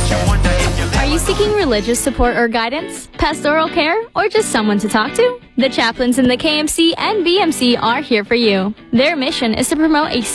Are you seeking religious support or guidance, pastoral care, or just someone to talk to? The chaplains in the KMC and BMC are here for you. Their mission is to promote a